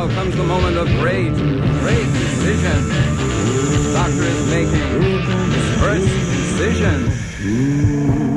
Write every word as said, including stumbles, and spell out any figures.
now comes the moment of great, great decision. The doctor is making his first decision.